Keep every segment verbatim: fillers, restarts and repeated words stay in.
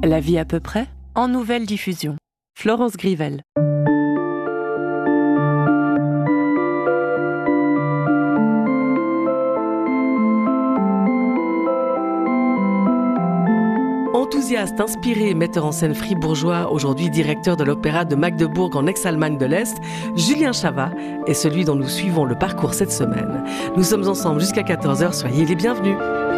La vie à peu près, en nouvelle diffusion. Florence Grivel. Enthousiaste, inspiré et metteur en scène fribourgeois, aujourd'hui directeur de l'opéra de Magdebourg en ex-Allemagne de l'Est, Julien Chavat est celui dont nous suivons le parcours cette semaine. Nous sommes ensemble jusqu'à quatorze heures, soyez les bienvenus.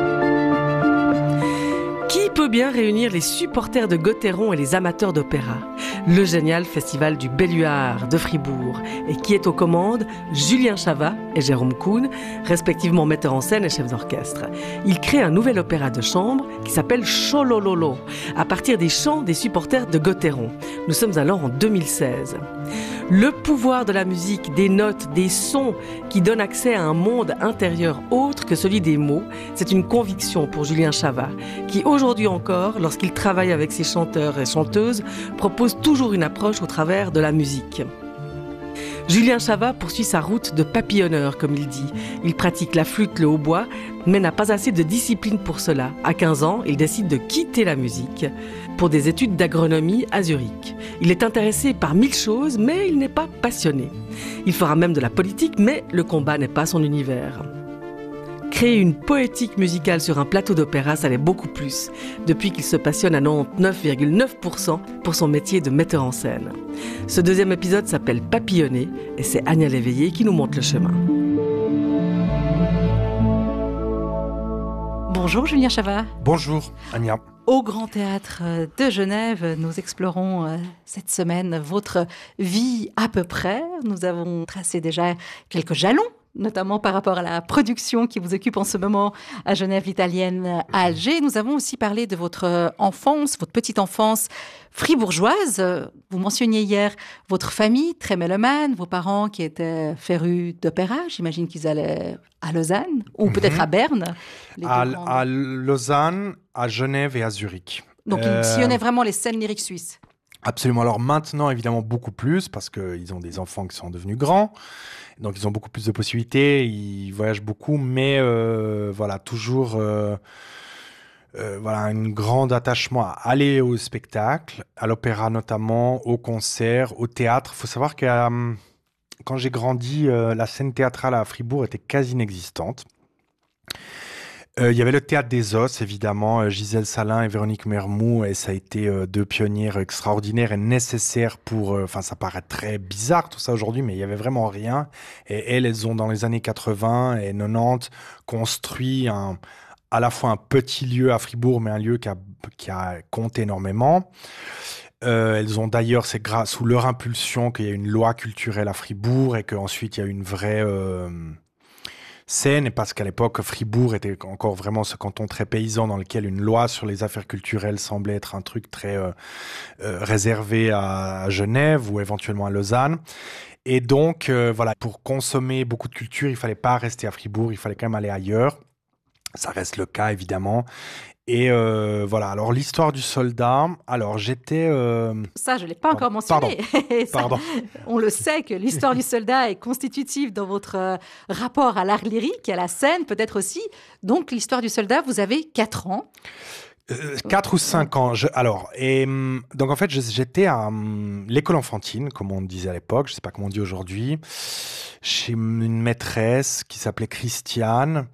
Qui peut bien réunir les supporters de Gotteron et les amateurs d'opéra ? Le génial festival du Belluard de Fribourg. Et qui est aux commandes ? Julien Chavat et Jérôme Kuhn, respectivement metteurs en scène et chefs d'orchestre. Ils créent un nouvel opéra de chambre qui s'appelle Cholololo, à partir des chants des supporters de Gotteron. Nous sommes alors en deux mille seize. Le pouvoir de la musique, des notes, des sons qui donnent accès à un monde intérieur autre que celui des mots, c'est une conviction pour Julien Chavat, qui aujourd'hui encore, lorsqu'il travaille avec ses chanteurs et chanteuses, propose toujours une approche au travers de la musique. Julien Chavat poursuit sa route de papillonneur, comme il dit. Il pratique la flûte, le hautbois, mais n'a pas assez de discipline pour cela. À quinze ans, il décide de quitter la musique pour des études d'agronomie à Zurich. Il est intéressé par mille choses, mais il n'est pas passionné. Il fera même de la politique, mais le combat n'est pas son univers. Créer une poétique musicale sur un plateau d'opéra, ça l'est beaucoup plus, depuis qu'il se passionne à quatre-vingt-dix-neuf virgule neuf pour cent pour son métier de metteur en scène. Ce deuxième épisode s'appelle Papillonner, et c'est Anya Léveillé qui nous montre le chemin. Bonjour Julien Chavat. Bonjour Anya. Au Grand Théâtre de Genève, nous explorons cette semaine votre vie à peu près. Nous avons tracé déjà quelques jalons, notamment par rapport à la production qui vous occupe en ce moment à Genève, l'italienne à Alger. Nous avons aussi parlé de votre enfance, votre petite enfance fribourgeoise. Vous mentionniez hier votre famille, très mélomane, vos parents qui étaient férus d'opéra. J'imagine qu'ils allaient à Lausanne ou peut-être à Berne. À, grandes... à Lausanne, à Genève et à Zurich. Donc ils euh... sillonnaient vraiment les scènes lyriques suisses. Absolument. Alors maintenant, évidemment, beaucoup plus parce qu'ils ont des enfants qui sont devenus grands. Donc, ils ont beaucoup plus de possibilités, ils voyagent beaucoup, mais euh, voilà, toujours euh, euh, voilà, un grand attachement à aller au spectacle, à l'opéra notamment, au concert, au théâtre. Il faut savoir que euh, quand j'ai grandi, euh, la scène théâtrale à Fribourg était quasi inexistante. Il euh, y avait le Théâtre des Os, évidemment, euh, Gisèle Salin et Véronique Mermoux, et ça a été euh, deux pionnières extraordinaires et nécessaires pour... Enfin, euh, ça paraît très bizarre tout ça aujourd'hui, mais il y avait vraiment rien. Et elles, elles ont, dans les années quatre-vingts et quatre-vingt-dix, construit un, à la fois un petit lieu à Fribourg, mais un lieu qui a, qui a compté énormément. Euh, elles ont d'ailleurs, c'est grâce, sous leur impulsion qu'il y a une loi culturelle à Fribourg et qu'ensuite il y a une vraie... Euh, scène, et parce qu'à l'époque, Fribourg était encore vraiment ce canton très paysan dans lequel une loi sur les affaires culturelles semblait être un truc très euh, euh, réservé à, à Genève ou éventuellement à Lausanne. Et donc, euh, voilà, pour consommer beaucoup de culture, il fallait pas rester à Fribourg, il fallait quand même aller ailleurs. Ça reste le cas, évidemment. Et euh, voilà, alors l'histoire du soldat, alors j'étais... Euh... Ça, je ne l'ai pas Pardon. encore mentionné. Pardon. Ça, Pardon. On le sait que l'histoire du soldat est constitutive dans votre euh, rapport à l'art lyrique, à la scène peut-être aussi. Donc l'histoire du soldat, vous avez quatre ans. Euh, quatre ou cinq ans. Je, alors, et, donc en fait, j'étais à um, l'école enfantine, comme on disait à l'époque, je ne sais pas comment on dit aujourd'hui, chez une maîtresse qui s'appelait Christiane.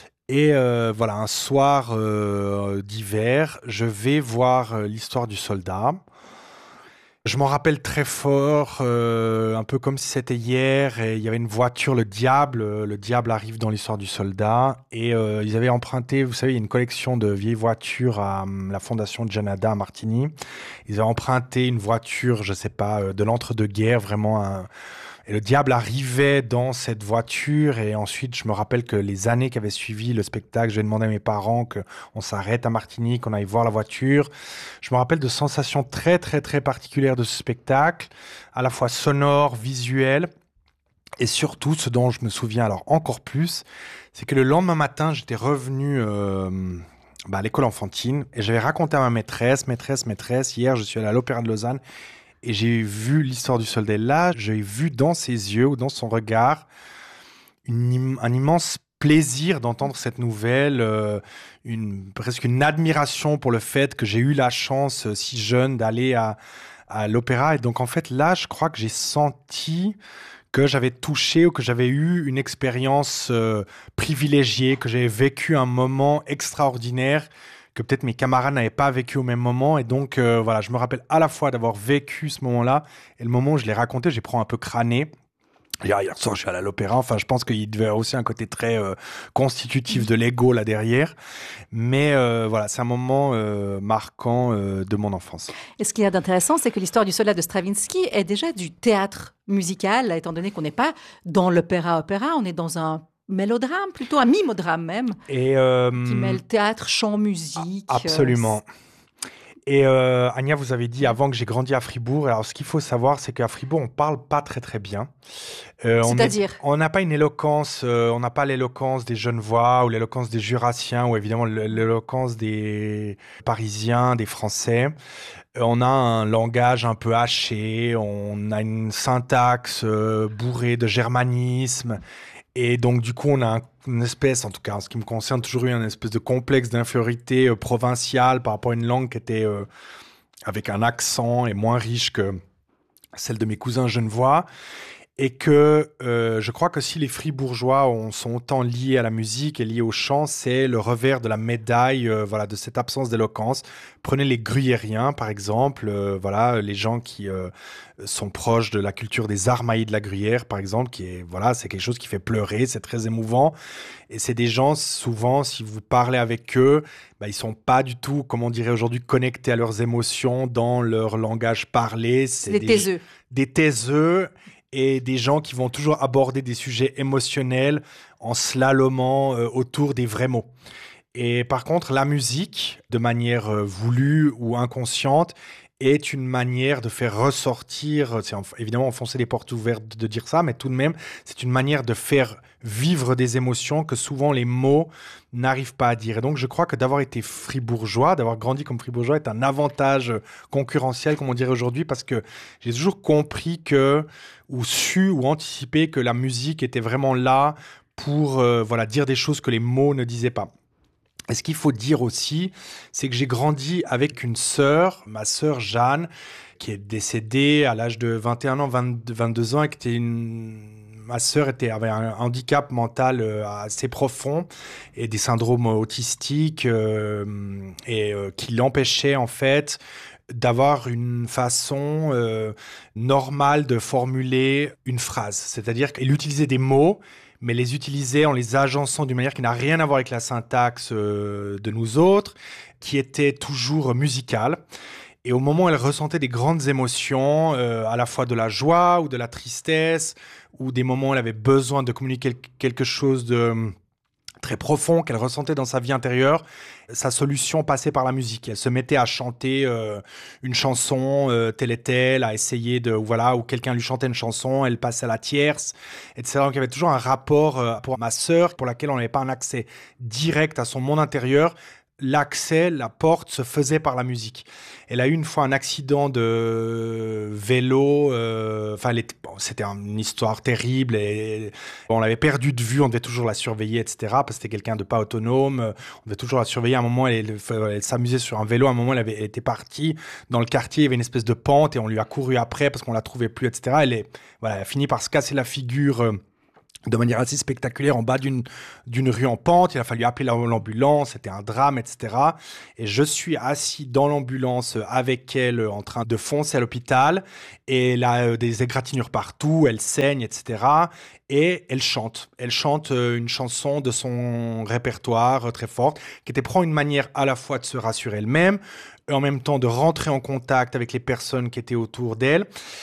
Et euh, voilà, un soir euh, d'hiver, je vais voir euh, l'histoire du soldat. Je m'en rappelle très fort, euh, un peu comme si c'était hier. Et il y avait une voiture, le diable. Euh, le diable arrive dans l'histoire du soldat. Et euh, ils avaient emprunté, vous savez, il y a une collection de vieilles voitures à um, la fondation Gianada à Martigny. Ils avaient emprunté une voiture, je ne sais pas, euh, de l'entre-deux-guerres, vraiment un... Et le diable arrivait dans cette voiture et ensuite, je me rappelle que les années qui avaient suivi le spectacle, j'ai demandé à mes parents qu'on s'arrête à Martigny, qu'on aille voir la voiture. Je me rappelle de sensations très, très, très particulières de ce spectacle, à la fois sonore, visuel. Et surtout, ce dont je me souviens alors encore plus, c'est que le lendemain matin, j'étais revenu... Euh bah, à l'école enfantine et j'avais raconté à ma maîtresse, maîtresse, maîtresse, hier, je suis allé à l'Opéra de Lausanne. Et j'ai vu l'histoire du soldat. Là, j'ai vu dans ses yeux ou dans son regard une, un immense plaisir d'entendre cette nouvelle, euh, une, presque une admiration pour le fait que j'ai eu la chance, euh, si jeune, d'aller à, à l'opéra. Et donc, en fait, là, je crois que j'ai senti que j'avais touché ou que j'avais eu une expérience euh, privilégiée, que j'avais vécu un moment extraordinaire que peut-être mes camarades n'avaient pas vécu au même moment. Et donc, euh, voilà, je me rappelle à la fois d'avoir vécu ce moment-là et le moment où je l'ai raconté, j'ai pris un peu crâné. Hier, hier soir, je suis allé à l'opéra. Enfin, je pense qu'il devait y avoir aussi un côté très euh, constitutif de l'ego là derrière. Mais euh, voilà, c'est un moment euh, marquant euh, de mon enfance. Et ce qu'il y a d'intéressant, c'est que l'histoire du soldat de Stravinsky est déjà du théâtre musical, étant donné qu'on n'est pas dans l'opéra-opéra, on est dans un mélodrame, plutôt un mimodrame même, Et, euh, qui mêle théâtre, chant, musique. Absolument. Euh, Et euh, Anya, vous avez dit avant que j'ai grandi à Fribourg. Alors, ce qu'il faut savoir, c'est qu'à Fribourg, on parle pas très très bien. Euh, C'est-à-dire On n'a pas une éloquence, euh, on n'a pas l'éloquence des Genevois ou l'éloquence des Jurassiens ou évidemment l'éloquence des Parisiens, des Français. Euh, on a un langage un peu haché, on a une syntaxe euh, bourrée de germanisme. Et donc, du coup, on a un, une espèce, en tout cas, en ce qui me concerne, toujours eu une espèce de complexe d'infériorité euh, provinciale par rapport à une langue qui était euh, avec un accent et moins riche que celle de mes cousins genevois. Et que euh, je crois que si les fribourgeois ont, sont autant liés à la musique et liés au chant, c'est le revers de la médaille euh, voilà, de cette absence d'éloquence. Prenez les gruyériens, par exemple, euh, voilà, les gens qui euh, sont proches de la culture des Armailles de la Gruyère, par exemple, qui est, voilà, c'est quelque chose qui fait pleurer, c'est très émouvant. Et c'est des gens, souvent, si vous parlez avec eux, bah, ils sont pas du tout, comme on dirait aujourd'hui, connectés à leurs émotions dans leur langage parlé. C'est des taiseux. Des taiseux. Et des gens qui vont toujours aborder des sujets émotionnels en slalomant euh, autour des vrais mots. Et par contre, la musique, de manière euh, voulue ou inconsciente, est une manière de faire ressortir, c'est évidemment enfoncer les portes ouvertes de dire ça, mais tout de même, c'est une manière de faire vivre des émotions que souvent les mots n'arrivent pas à dire. Et donc, je crois que d'avoir été fribourgeois, d'avoir grandi comme fribourgeois est un avantage concurrentiel, comme on dirait aujourd'hui, parce que j'ai toujours compris que, ou su, ou anticipé que la musique était vraiment là pour euh, voilà, dire des choses que les mots ne disaient pas. Et ce qu'il faut dire aussi, c'est que j'ai grandi avec une sœur, ma sœur Jeanne, qui est décédée à l'âge de vingt et un ans, vingt-deux, vingt-deux ans, et qui était une... ma sœur était, avait un handicap mental euh, assez profond et des syndromes autistiques euh, et euh, qui l'empêchaient en fait d'avoir une façon euh, normale de formuler une phrase. C'est-à-dire qu'elle utilisait des mots, mais les utiliser en les agençant d'une manière qui n'a rien à voir avec la syntaxe euh, de nous autres, qui était toujours musicale. Et au moment où elle ressentait des grandes émotions, euh, à la fois de la joie ou de la tristesse, ou des moments où elle avait besoin de communiquer quelque chose de très profond qu'elle ressentait dans sa vie intérieure, sa solution passait par la musique. Elle se mettait à chanter euh, une chanson euh, telle et telle, à essayer de, voilà, ou quelqu'un lui chantait une chanson, elle passait à la tierce, et cetera. Donc il y avait toujours un rapport euh, pour ma sœur, pour laquelle on n'avait pas un accès direct à son monde intérieur. L'accès, la porte se faisait par la musique. Elle a eu une fois un accident de vélo. Euh, enfin, bon, c'était une histoire terrible. Et on l'avait perdue de vue. On devait toujours la surveiller, et cetera. Parce que c'était quelqu'un de pas autonome. On devait toujours la surveiller. À un moment, elle, elle, elle s'amusait sur un vélo. À un moment, elle, avait, elle était partie dans le quartier. Il y avait une espèce de pente et on lui a couru après parce qu'on la trouvait plus, et cetera. Elle, est, voilà, elle a fini par se casser la figure. Euh, de manière assez spectaculaire en bas d'une, d'une rue en pente. Il a fallu appeler l'ambulance, c'était un drame, et cetera. Et je suis assis dans l'ambulance avec elle en train de foncer à l'hôpital. Et elle a des égratignures partout, elle saigne, et cetera. Et elle chante. Elle chante une chanson de son répertoire très forte, qui était prendre une manière à la fois de se rassurer elle-même, et en même temps de rentrer en contact avec les personnes qui étaient autour d'elle.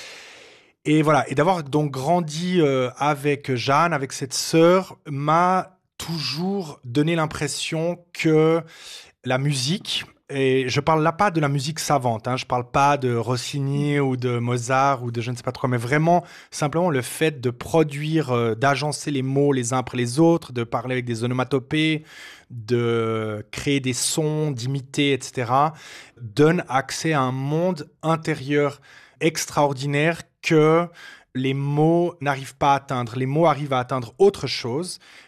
Et voilà, et d'avoir donc grandi euh, avec Jeanne, avec cette sœur, m'a toujours donné l'impression que la musique, et je parle là pas de la musique savante, hein, je parle pas de Rossini ou de Mozart ou de je ne sais pas trop, mais vraiment simplement le fait de produire, euh, d'agencer les mots les uns après les autres, de parler avec des onomatopées, de créer des sons, d'imiter, et cetera, donne accès à un monde intérieur extraordinaire que les mots n'arrivent pas à atteindre. Les mots arrivent à atteindre autre chose,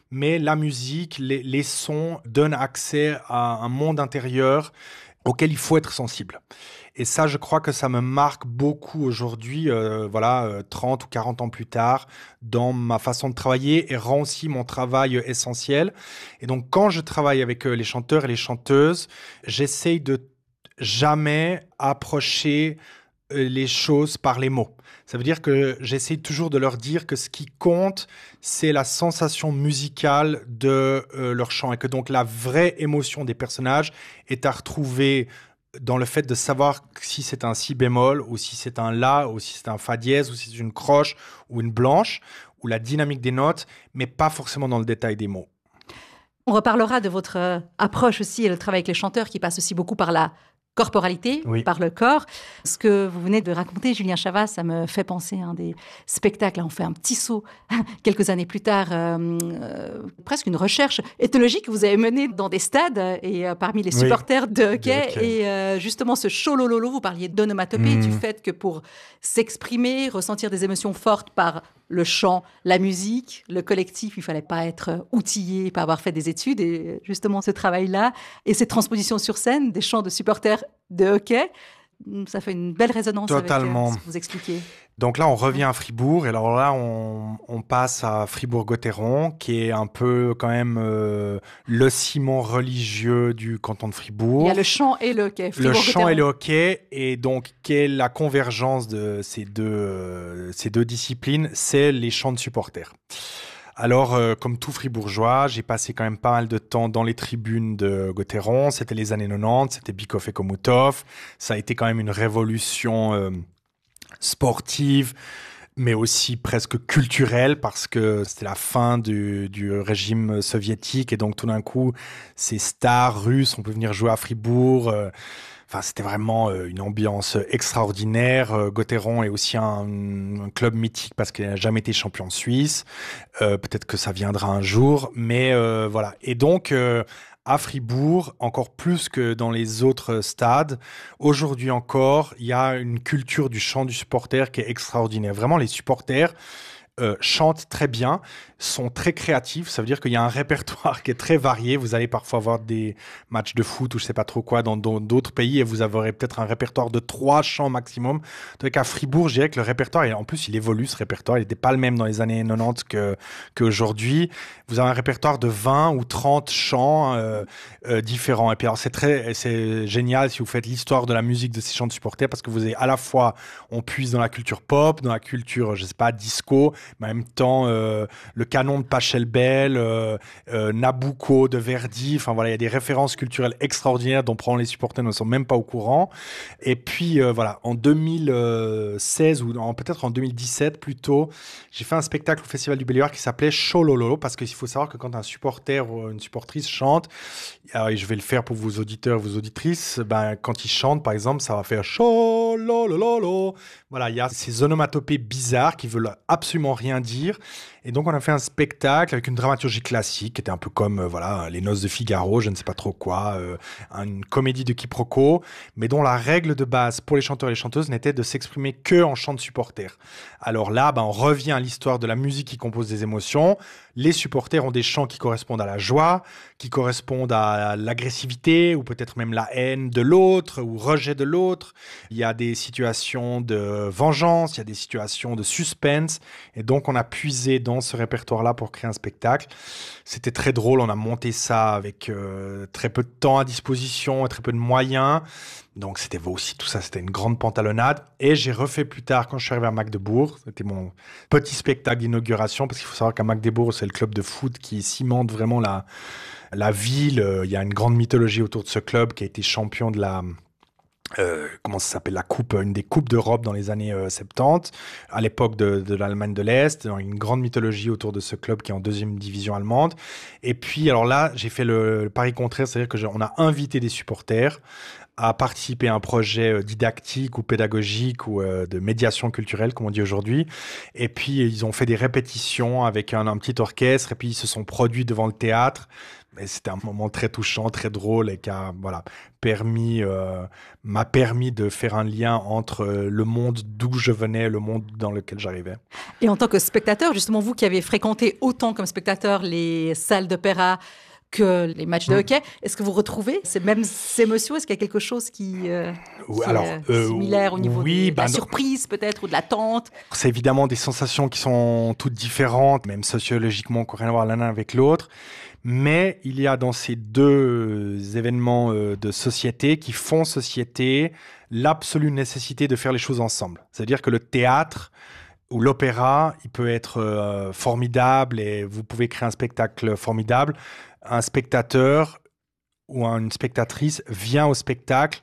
mais la musique, les, les sons donnent accès à un monde intérieur auquel il faut être sensible. Et ça, je crois que ça me marque beaucoup aujourd'hui, euh, voilà, euh, trente ou quarante ans plus tard, dans ma façon de travailler et rend aussi mon travail euh, essentiel. Et donc, quand je travaille avec euh, les chanteurs et les chanteuses, j'essaye de jamais approcher euh, les choses par les mots. Ça veut dire que j'essaie toujours de leur dire que ce qui compte, c'est la sensation musicale de euh, leur chant et que donc la vraie émotion des personnages est à retrouver dans le fait de savoir si c'est un si bémol ou si c'est un la ou si c'est un fa dièse ou si c'est une croche ou une blanche ou la dynamique des notes, mais pas forcément dans le détail des mots. On reparlera de votre euh, approche aussi et le travail avec les chanteurs qui passe aussi beaucoup par la corporalité, oui. par le corps. Ce que vous venez de raconter, Julien Chavat, ça me fait penser à un des spectacles. Là, on fait un petit saut quelques années plus tard, euh, euh, presque une recherche éthologique que vous avez menée dans des stades et euh, parmi les supporters oui, de hockey. De hockey. Et euh, justement, ce cholololo, vous parliez d'onomatopée, mmh. du fait que pour s'exprimer, ressentir des émotions fortes par le chant, la musique, le collectif, il ne fallait pas être outillé, pas avoir fait des études. Et justement, ce travail-là et ces transpositions sur scène des chants de supporters de hockey, ça fait une belle résonance Totalement. avec euh, ce que vous expliquez. Donc là, on revient à Fribourg. Et alors là, on, on passe à Fribourg-Gotteron, qui est un peu quand même euh, le ciment religieux du canton de Fribourg. Il y a le chant et le hockey. Le chant et le hockey. Et donc, quelle est la convergence de ces deux, euh, ces deux disciplines? C'est les chants de supporters. Alors, euh, comme tout fribourgeois, j'ai passé quand même pas mal de temps dans les tribunes de Gotteron. C'était les années quatre-vingt-dix, c'était Bikov et Komutov. Ça a été quand même une révolution euh, sportive, mais aussi presque culturelle, parce que c'était la fin du, du régime soviétique. Et donc, tout d'un coup, ces stars russes, on peut venir jouer à Fribourg. Euh, Enfin, c'était vraiment euh, une ambiance extraordinaire. Euh, Gotteron est aussi un, un club mythique parce qu'il n'a jamais été champion de Suisse. Euh, peut-être que ça viendra un jour, mais euh, voilà. Et donc, euh, à Fribourg, encore plus que dans les autres stades, aujourd'hui encore, il y a une culture du chant du supporter qui est extraordinaire. Vraiment, les supporters euh, chantent très bien, sont très créatifs. Ça veut dire qu'il y a un répertoire qui est très varié. Vous allez parfois voir des matchs de foot ou je sais pas trop quoi dans d'autres pays et vous aurez peut-être un répertoire de trois chants maximum. Donc à Fribourg, je dirais que le répertoire, en plus, il évolue ce répertoire. Il n'était pas le même dans les années quatre-vingt-dix que, qu'aujourd'hui. Vous avez un répertoire de vingt ou trente chants euh, euh, différents. Et puis alors, c'est très, c'est génial si vous faites l'histoire de la musique de ces chants de supporters parce que vous avez à la fois, on puise dans la culture pop, dans la culture, je sais pas, disco, mais en même temps, euh, le canon de Pachelbel, euh, euh, Nabucco de Verdi, enfin voilà, il y a des références culturelles extraordinaires dont probablement les supporters ne sont même pas au courant. Et puis euh, voilà, en deux mille seize ou en, peut-être en deux mille dix-sept plutôt, j'ai fait un spectacle au Festival du Belluard qui s'appelait Cholololo, parce qu'il faut savoir que quand un supporter ou une supportrice chante, alors, et je vais le faire pour vos auditeurs, vos auditrices, ben, quand ils chantent par exemple, ça va faire Cholololo. Voilà, il y a ces onomatopées bizarres qui veulent absolument rien dire. Et donc, on a fait un spectacle avec une dramaturgie classique, qui était un peu comme euh, voilà, Les Noces de Figaro, je ne sais pas trop quoi, euh, une comédie de quiproquo, mais dont la règle de base pour les chanteurs et les chanteuses n'était de s'exprimer que en chant de supporters. Alors là, ben, on revient à l'histoire de la musique qui compose des émotions. Les supporters ont des chants qui correspondent à la joie, qui correspondent à l'agressivité, ou peut-être même la haine de l'autre, ou rejet de l'autre. Il y a des situations de vengeance, il y a des situations de suspense, et donc on a puisé dans ce répertoire-là pour créer un spectacle. C'était très drôle, on a monté ça avec euh, très peu de temps à disposition et très peu de moyens. Donc c'était aussi tout ça, c'était une grande pantalonnade. Et j'ai refait plus tard, quand je suis arrivé à Magdebourg, c'était mon petit spectacle d'inauguration, parce qu'il faut savoir qu'à Magdebourg, c'est le club de foot qui cimente vraiment la, la ville. Il y a une grande mythologie autour de ce club qui a été champion de la... Euh, comment ça s'appelle, la coupe, une des coupes d'Europe dans les années euh, soixante-dix, à l'époque de, de l'Allemagne de l'Est, une grande mythologie autour de ce club qui est en deuxième division allemande. Et puis alors là, j'ai fait le, le pari contraire, c'est-à-dire que on a invité des supporters à participer à un projet didactique ou pédagogique ou euh, de médiation culturelle, comme on dit aujourd'hui. Et puis, ils ont fait des répétitions avec un, un petit orchestre et puis ils se sont produits devant le théâtre. Et c'était un moment très touchant, très drôle et qui a voilà, permis, euh, m'a permis de faire un lien entre le monde d'où je venais et le monde dans lequel j'arrivais. Et en tant que spectateur, justement, vous qui avez fréquenté autant comme spectateur les salles d'opéra que les matchs de mmh. hockey, est-ce que vous retrouvez ces mêmes émotions? Est-ce qu'il y a quelque chose qui, euh, qui Alors, est euh, similaire au niveau oui, de, de bah, la surprise peut-être ou de l'attente? C'est évidemment des sensations qui sont toutes différentes, même sociologiquement, qui n'ont rien à voir l'un avec l'autre. Mais il y a dans ces deux événements de société qui font société l'absolue nécessité de faire les choses ensemble. C'est-à-dire que le théâtre ou l'opéra, il peut être euh, formidable et vous pouvez créer un spectacle formidable. Un spectateur ou une spectatrice vient au spectacle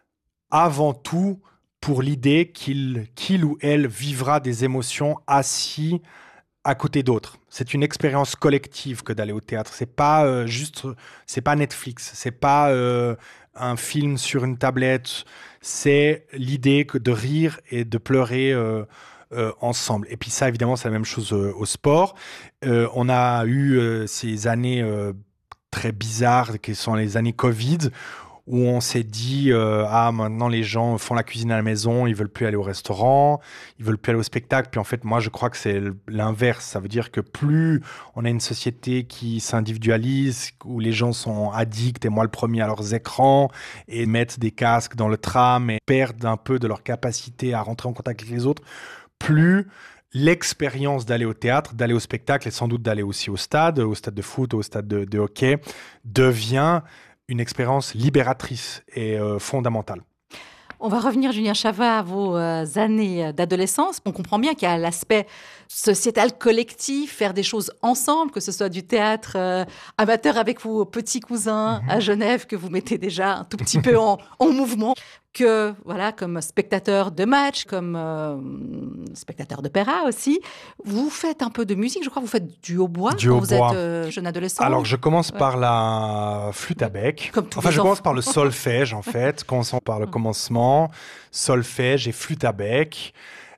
avant tout pour l'idée qu'il, qu'il ou elle vivra des émotions assis à côté d'autres. C'est une expérience collective que d'aller au théâtre. C'est pas euh, juste, c'est pas Netflix, c'est pas euh, un film sur une tablette. C'est l'idée que de rire et de pleurer euh, euh, ensemble. Et puis ça, évidemment, c'est la même chose euh, au sport. Euh, on a eu euh, ces années euh, très bizarres, qui sont les années Covid, où on s'est dit euh, ah maintenant les gens font la cuisine à la maison, ils veulent plus aller au restaurant, ils veulent plus aller au spectacle. Puis en fait moi je crois que c'est l'inverse. Ça veut dire que plus on a une société qui s'individualise, où les gens sont addicts, et moi le premier, à leurs écrans et mettent des casques dans le tram et perdent un peu de leur capacité à rentrer en contact avec les autres, plus l'expérience d'aller au théâtre, d'aller au spectacle et sans doute d'aller aussi au stade, au stade de foot, au stade de, de hockey, devient une expérience libératrice et euh, fondamentale. On va revenir, Julien Chavat, à vos euh, années d'adolescence. On comprend bien qu'il y a l'aspect sociétal, collectif, faire des choses ensemble, que ce soit du théâtre euh, amateur avec vos petits cousins mmh. à Genève, que vous mettez déjà un tout petit peu en, en mouvement, que voilà, comme spectateur de match, comme euh, spectateur d'opéra aussi. Vous faites un peu de musique, je crois que vous faites du hautbois du quand hautbois. Vous êtes euh, jeune adolescent. Alors, je commence ouais. par la flûte à bec. Comme tous enfin, les je enfants. commence par le solfège, en fait. Commençons par le commencement. Solfège et flûte à bec.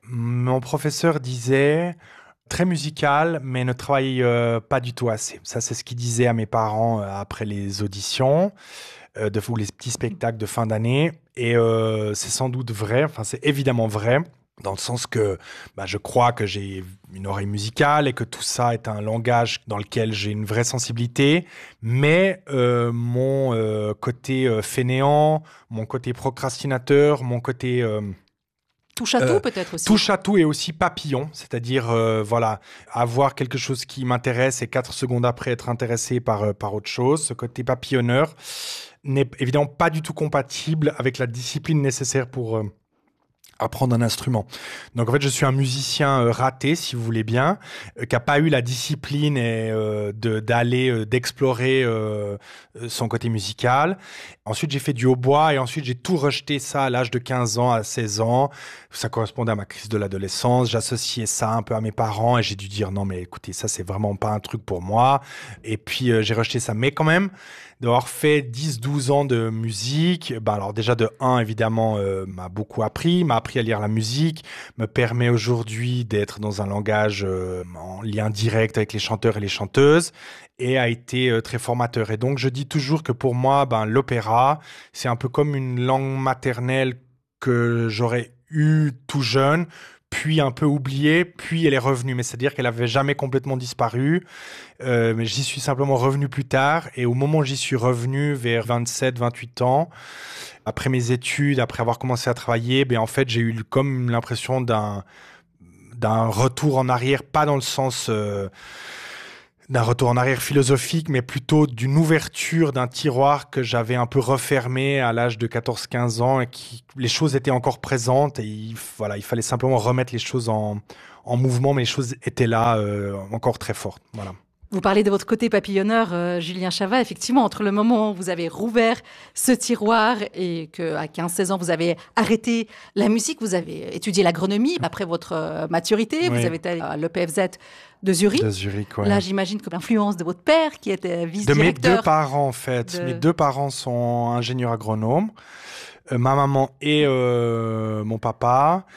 Mon professeur disait... très musical, mais ne travaille euh, pas du tout assez. Ça, c'est ce qu'il disait à mes parents euh, après les auditions euh, de, ou les petits spectacles de fin d'année. Et euh, c'est sans doute vrai, enfin, c'est évidemment vrai, dans le sens que bah, je crois que j'ai une oreille musicale et que tout ça est un langage dans lequel j'ai une vraie sensibilité. Mais euh, mon euh, côté euh, fainéant, mon côté procrastinateur, mon côté... Euh, Touche à tout, euh, peut-être aussi. Touche à tout et aussi papillon, c'est-à-dire euh, voilà, avoir quelque chose qui m'intéresse et quatre secondes après être intéressé par, euh, par autre chose. Ce côté papillonneur n'est évidemment pas du tout compatible avec la discipline nécessaire pour euh, apprendre un instrument. Donc en fait, je suis un musicien euh, raté, si vous voulez bien, euh, qui n'a pas eu la discipline et, euh, de, d'aller, euh, d'explorer euh, son côté musical. Ensuite, j'ai fait du hautbois et ensuite, j'ai tout rejeté ça à l'âge de quinze ans, à seize ans. Ça correspondait à ma crise de l'adolescence. J'associais ça un peu à mes parents et j'ai dû dire non, mais écoutez, ça, c'est vraiment pas un truc pour moi. Et puis, euh, j'ai rejeté ça. Mais quand même, d'avoir fait dix douze ans de musique, ben alors déjà de un, évidemment, euh, m'a beaucoup appris, m'a appris à lire la musique, me permet aujourd'hui d'être dans un langage euh, en lien direct avec les chanteurs et les chanteuses et a été euh, très formateur. Et donc, je dis toujours que pour moi, ben, l'opéra, c'est un peu comme une langue maternelle que j'aurais eue tout jeune, puis un peu oubliée, puis elle est revenue. Mais c'est-à-dire qu'elle n'avait jamais complètement disparu. Euh, mais j'y suis simplement revenu plus tard. Et au moment où j'y suis revenu, vers vingt-sept vingt-huit ans, après mes études, après avoir commencé à travailler, ben, en fait, j'ai eu comme l'impression d'un, d'un retour en arrière, pas dans le sens... Euh, d'un retour en arrière philosophique, mais plutôt d'une ouverture d'un tiroir que j'avais un peu refermé à l'âge de quatorze quinze ans et qui, les choses étaient encore présentes et il, voilà, il fallait simplement remettre les choses en, en mouvement, mais les choses étaient là euh, encore très fortes. Voilà. Vous parlez de votre côté papillonneur, euh, Julien Chavat. Effectivement, entre le moment où vous avez rouvert ce tiroir et qu'à quinze seize ans, vous avez arrêté la musique, vous avez étudié l'agronomie après votre euh, maturité, oui. Vous avez été à l'E P F Z de Zurich. De Zurich, ouais. Là, j'imagine que l'influence de votre père, qui était vice-directeur... De mes deux parents, en fait. De... Mes deux parents sont ingénieurs agronomes. Euh, ma maman et euh, mon papa.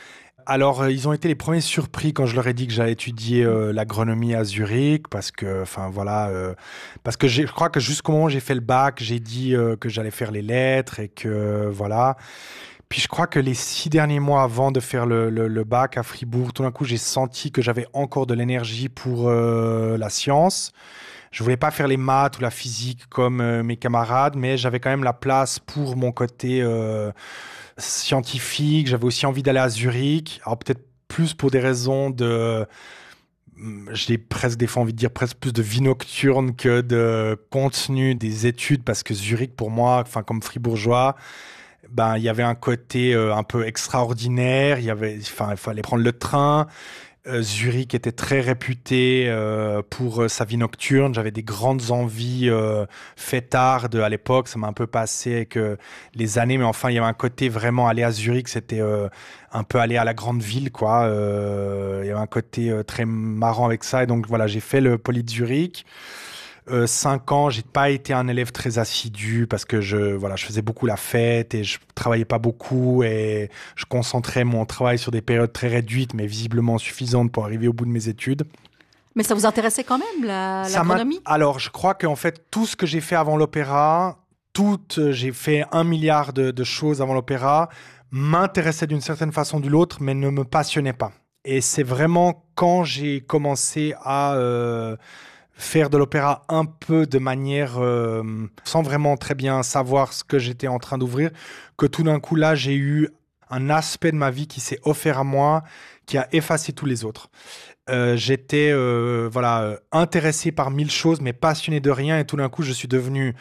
Alors, euh, ils ont été les premiers surpris quand je leur ai dit que j'allais étudier euh, l'agronomie à Zurich, parce que, enfin voilà, euh, parce que j'ai- je crois que jusqu'au moment où j'ai fait le bac, j'ai dit euh, que j'allais faire les lettres et que euh, voilà. Puis je crois que les six derniers mois avant de faire le, le- le bac à Fribourg, tout d'un coup, j'ai senti que j'avais encore de l'énergie pour euh, la science. Je voulais pas faire les maths ou la physique comme euh, mes camarades, mais j'avais quand même la place pour mon côté euh, scientifique. J'avais aussi envie d'aller à Zurich. Alors peut-être plus pour des raisons de, j'ai presque des fois envie de dire presque plus de vie nocturne que de contenu des études, parce que Zurich pour moi, enfin comme fribourgeois, ben il y avait un côté euh, un peu extraordinaire. Il y avait, enfin il fallait prendre le train. Euh, Zurich était très réputé euh, pour euh, sa vie nocturne. J'avais des grandes envies euh, fêtardes à l'époque. Ça m'a un peu passé avec euh, les années, mais enfin, il y avait un côté vraiment aller à Zurich. C'était euh, un peu aller à la grande ville, quoi. Euh, il y avait un côté euh, très marrant avec ça. Et donc, voilà, j'ai fait le Poly de Zurich. Euh, cinq ans, j'ai pas été un élève très assidu parce que je, voilà, je faisais beaucoup la fête et je travaillais pas beaucoup et je concentrais mon travail sur des périodes très réduites mais visiblement suffisantes pour arriver au bout de mes études. Mais ça vous intéressait quand même, la, Ça m'a- l'agronomie? Alors, je crois qu'en fait, tout ce que j'ai fait avant l'opéra, tout, euh, j'ai fait un milliard de, de choses avant l'opéra, m'intéressait d'une certaine façon ou de l'autre, mais ne me passionnait pas. Et c'est vraiment quand j'ai commencé à euh, faire de l'opéra un peu de manière, euh, sans vraiment très bien savoir ce que j'étais en train d'ouvrir, que tout d'un coup là, j'ai eu un aspect de ma vie qui s'est offert à moi, qui a effacé tous les autres. Euh, j'étais euh, voilà, euh, intéressé par mille choses, mais passionné de rien, et tout d'un coup, je suis devenu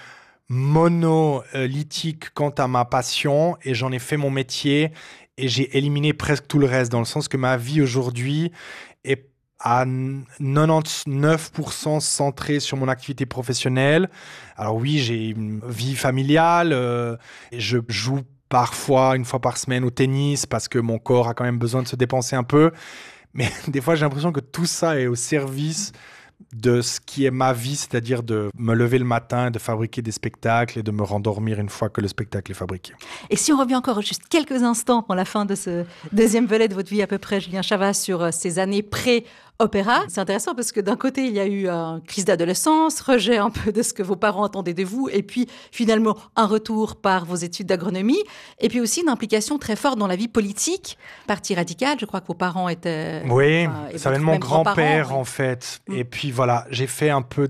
monolithique quant à ma passion, et j'en ai fait mon métier, et j'ai éliminé presque tout le reste, dans le sens que ma vie aujourd'hui est à quatre-vingt-dix-neuf pour cent centrée sur mon activité professionnelle. Alors oui, j'ai une vie familiale, euh, et je joue parfois, une fois par semaine, au tennis, parce que mon corps a quand même besoin de se dépenser un peu. Mais des fois, j'ai l'impression que tout ça est au service de ce qui est ma vie, c'est-à-dire de me lever le matin, de fabriquer des spectacles et de me rendormir une fois que le spectacle est fabriqué. Et si on revient encore juste quelques instants pour la fin de ce deuxième volet de votre vie à peu près, Julien Chavat, sur euh, ces années pré-opéra, c'est intéressant parce que d'un côté, il y a eu une crise d'adolescence, rejet un peu de ce que vos parents attendaient de vous, et puis finalement un retour par vos études d'agronomie, et puis aussi une implication très forte dans la vie politique, parti radical, je crois que vos parents étaient... Oui, enfin, et ça vient de votre mon même grand-père grand-parent, en fait. Mm. Et puis voilà, j'ai fait un peu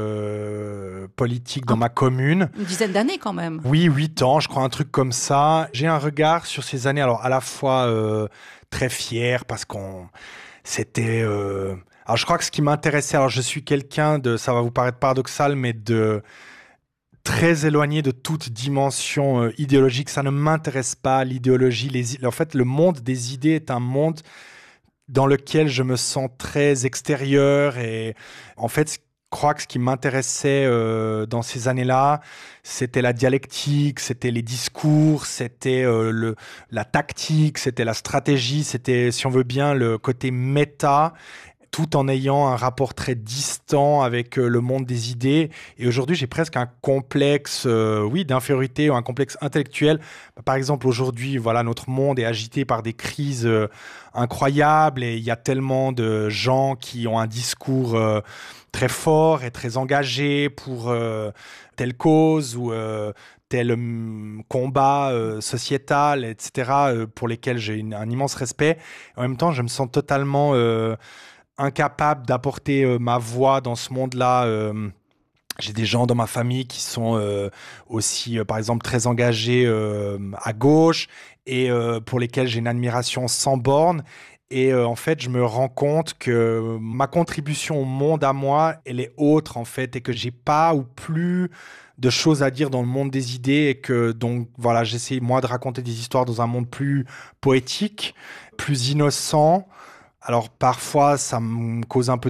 de politique dans Un- ma commune. Une dizaine d'années quand même. Oui, huit ans, je crois, un truc comme ça. J'ai un regard sur ces années, alors à la fois euh, très fier parce qu'on... C'était... euh, Alors je crois que ce qui m'intéressait, alors je suis quelqu'un de, ça va vous paraître paradoxal, mais de très éloigné de toute dimension euh, idéologique. Ça ne m'intéresse pas, l'idéologie. Les... i- En fait, le monde des idées est un monde dans lequel je me sens très extérieur. Et en fait, je crois que ce qui m'intéressait euh, dans ces années-là, c'était la dialectique, c'était les discours, c'était euh, le, la tactique, c'était la stratégie, c'était, si on veut bien, le côté méta, tout en ayant un rapport très distant avec euh, le monde des idées. Et aujourd'hui, j'ai presque un complexe, euh, oui, d'infériorité ou un complexe intellectuel. Par exemple, aujourd'hui, voilà, notre monde est agité par des crises euh, incroyables et il y a tellement de gens qui ont un discours euh, très fort et très engagé pour euh, telle cause ou euh, tel hum, combat euh, sociétal, et cetera, euh, pour lesquels j'ai une- un immense respect. En même temps, je me sens totalement... euh, incapable d'apporter euh, ma voix dans ce monde-là. Euh, j'ai des gens dans ma famille qui sont euh, aussi, euh, par exemple, très engagés euh, à gauche et euh, pour lesquels j'ai une admiration sans borne. Et euh, en fait, je me rends compte que ma contribution au monde à moi, elle est autre en fait, et que j'ai pas ou plus de choses à dire dans le monde des idées, et que donc voilà, j'essaie moi de raconter des histoires dans un monde plus poétique, plus innocent. Alors parfois, ça me cause un peu